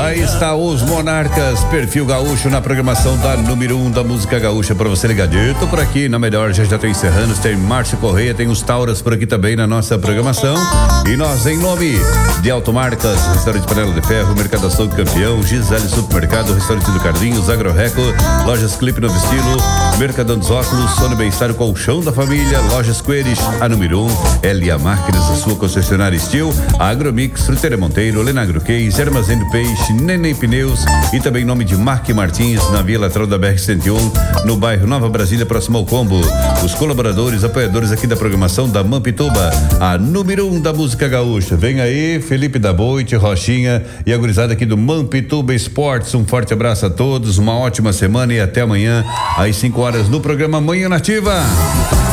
Aí está os Monarcas, perfil gaúcho na programação da número 1 da música gaúcha para você ligadito por aqui na melhor. Já tem Serranos, tem Márcio Correia, tem os Tauras por aqui também na nossa programação. E nós, em nome de Automarcas, Restaurante Panela de Ferro, Mercadação do Campeão, Gisele Supermercado, Restaurante do Carlinhos, Agroreco, Lojas Clipe Novo Estilo, Mercadão dos Óculos, Sono Bem-Estar, Colchão da Família, Lojas Coeres, a número 1, Elia Máquinas, a sua concessionária Estil, Agromix, Fruteira Monteiro, Lenagro Case, Armazém do Peixe, Neném Pneus e também em nome de Mark Martins, na Via Lateral da BR-101, no bairro Nova Brasília, próximo ao Combo. Os colaboradores, apoiadores aqui da programação da Mampituba, a número 1 da música gaúcha. Vem aí, Felipe da Boite, Rochinha e a gurizada aqui do Mampituba Esportes. Um forte abraço a todos, uma ótima semana e até amanhã, às 5 horas no programa Manhã Nativa.